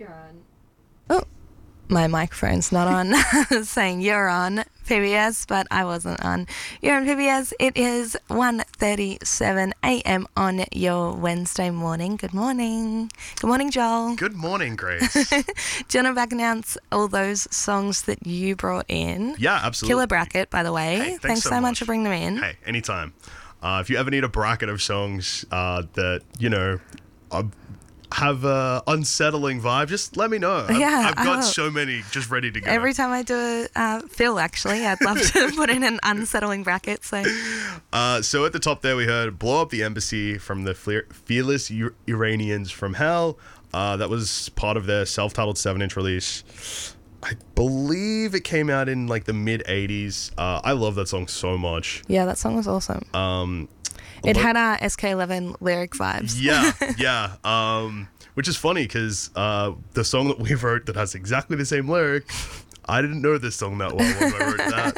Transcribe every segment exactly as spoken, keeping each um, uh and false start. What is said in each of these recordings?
You're on. Oh, my microphone's not on. Saying you're on P B S, but I wasn't on. You're on P B S. It is one thirty-seven a.m. on your Wednesday morning. Good morning. Good morning, Joel. Good morning, Grace. Do you want to back announce all those songs that you brought in? Yeah, absolutely. Killer bracket, by the way. Hey, thanks, thanks so, so much. much for bringing them in. Hey, anytime. Uh, if you ever need a bracket of songs uh, that, you know, are, have a unsettling vibe, just let me know. I've, Yeah, I've got oh. so many just ready to go. Every time I do a uh, Phil, actually, I'd love to put in an unsettling bracket. So, uh, so at the top there we heard Blow Up the Embassy from the Fle- Fearless U- Iranians from Hell. Uh, that was part of their self-titled seven inch release. I believe it came out in like the mid eighties. Uh, I love that song so much. yeah, that song was awesome. Um, It lo- had uh, S K eleven lyric vibes. Yeah, yeah. Um, which is funny because uh, the song that we wrote that has exactly the same lyric, I didn't know this song that well when I wrote that.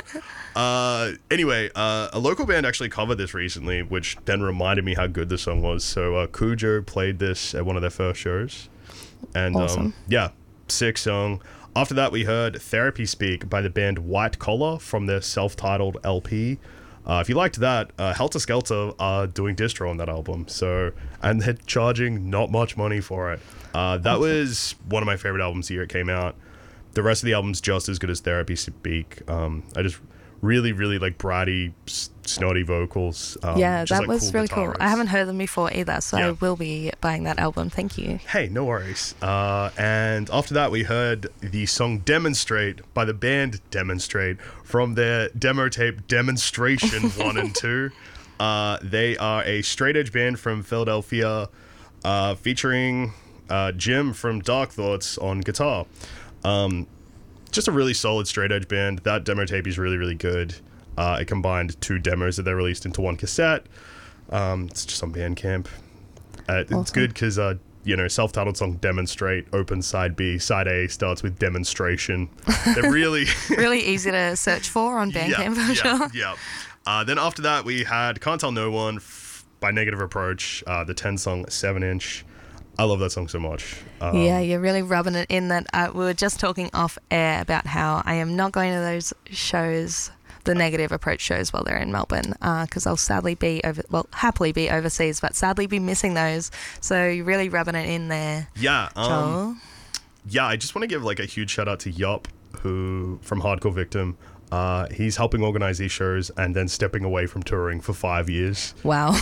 Uh, anyway, uh, a local band actually covered this recently, which then reminded me how good the song was. So uh, Cujo played this at one of their first shows. And Awesome. um, yeah, sick song. After that, we heard Therapy Speak by the band White Collar from their self-titled L P. Uh, if you liked that, uh, Helter Skelter are doing distro on that album, so and they're charging not much money for it. Uh, that was one of my favorite albums the year it came out. The rest of the album's just as good as Therapy Speak. Um, I just really, really like bratty, s- snotty vocals. Um, yeah, just, that like, was cool really guitar cool. riffs. I haven't heard them before either, so Yeah. I will be buying that album. Thank you. Hey, no worries. Uh, and after that, we heard the song Demonstrate by the band Demonstrate from their demo tape Demonstration one and two. Uh, they are a straight edge band from Philadelphia uh, featuring uh, Jim from Dark Thoughts on guitar. Um, just a really solid straight edge band. That demo tape is really, really good. Uh, it combined two demos that they released into one cassette. Um, it's just on Bandcamp. Uh, it's Awesome. good because, uh, you know, self-titled song Demonstrate, open side B, side A starts with Demonstration. They're really... Really easy to search for on Bandcamp, yeah, for yeah, sure. yeah. Uh, then after that, we had Can't Tell No One f- by Negative Approach, uh, the ten-song seven inch. I love that song so much. Um, Yeah, you're really rubbing it in that uh, we were just talking off air about how I am not going to those shows, the Negative Approach shows, while they're in Melbourne, because I'll sadly be over, well, happily be overseas, but sadly be missing those. So you're really rubbing it in there, Yeah. Um, Joel. yeah, I just want to give like a huge shout out to Yup, who from Hardcore Victim. Uh, he's helping organize these shows and then stepping away from touring for five years. Wow.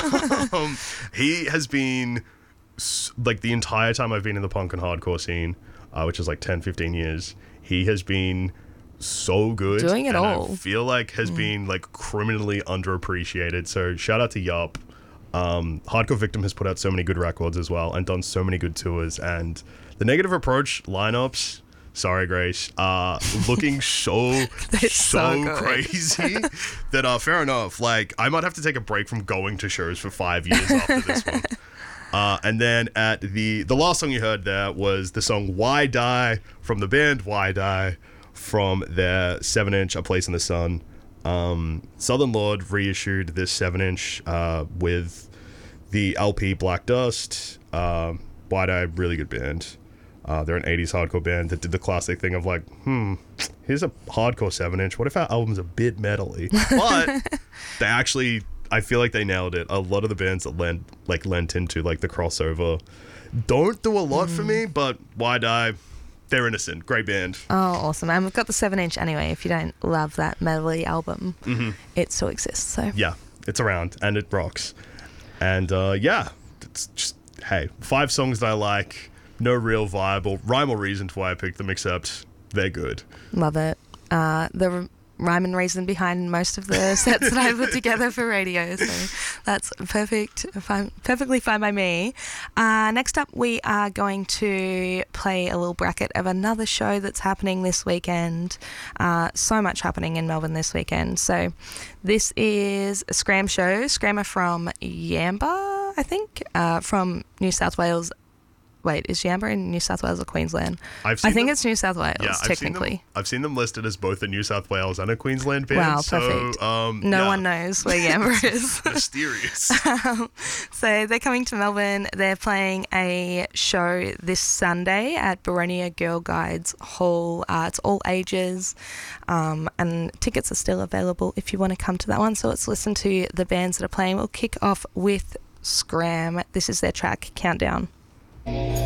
um, he has been s- like the entire time I've been in the punk and hardcore scene, uh, which is like ten, fifteen years. He has been so good. Doing it and all. I feel like has been like criminally underappreciated. So shout out to Yup. Um, Hardcore Victim has put out so many good records as well and done so many good tours. And the Negative Approach lineups, sorry Grace, are looking so They're so, so good. crazy that uh, fair enough. Like I might have to take a break from going to shows for five years after this one. Uh, and then at the the last song you heard there was the song Why Die from the band Why Die from their seven inch A Place in the Sun. Um, Southern Lord reissued this seven inch uh, with the L P Black Dust. Um, Why Die, really good band. Uh, they're an eighties hardcore band that did the classic thing of like, hmm, here's a hardcore seven inch. What if our album's a bit metally? But they actually, I feel like they nailed it. A lot of the bands that lent, like lent into like the crossover don't do a lot for me, but Why Die, they're innocent. Great band. Oh, awesome. And we've got the seven inch anyway. If you don't love that medley album, Mm-hmm. it still exists. So Yeah, it's around and it rocks. And uh, yeah, it's just, hey, five songs that I like. No real vibe or rhyme or reason to why I picked them, except they're good. love it. Uh, the r- rhyme and reason behind most of the sets that I put together for radio, so that's perfect, fine, perfectly fine by me. Uh, next up, we are going to play a little bracket of another show that's happening this weekend. Uh, so much happening in Melbourne this weekend. So this is a Scram show. Scram are from Yamba, I think, uh, from New South Wales. wait, is Yamba in New South Wales or Queensland? I've I seen think them- it's New South Wales, Yeah, I've seen them. technically. I've seen them listed as both a New South Wales and a Queensland band. Wow, so, perfect. Um, No yeah. one knows where Yamba is. Mysterious. So they're coming to Melbourne. They're playing a show this Sunday at Baronia Girl Guides Hall. Uh, it's all ages, um, and tickets are still available if you want to come to that one. So let's listen to the bands that are playing. We'll kick off with Scram. This is their track, Countdown.